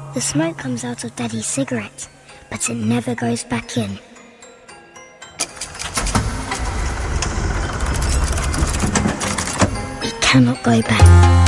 The smoke comes out of Daddy's cigarette, but it never goes back in. We cannot go back.